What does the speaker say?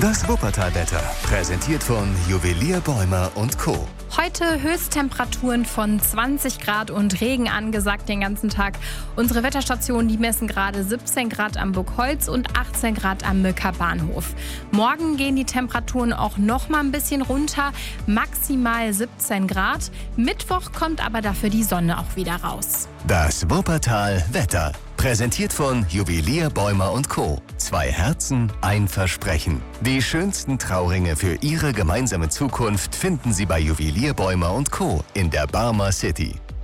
Das Wuppertal-Wetter, präsentiert von Juwelier Bäumer und Co. Heute Höchsttemperaturen von 20 Grad und Regen angesagt den ganzen Tag. Unsere Wetterstationen, die messen gerade 17 Grad am Burgholz und 18 Grad am Mülker Bahnhof. Morgen gehen die Temperaturen auch noch mal ein bisschen runter, maximal 17 Grad. Mittwoch kommt aber dafür die Sonne auch wieder raus. Das Wuppertal-Wetter, präsentiert von Juwelier Bäumer und Co. 2 Herzen, ein Versprechen. Die schönsten Trauringe für Ihre gemeinsame Zukunft finden Sie bei Juwelier Bäumer und Co. in der Barmer City.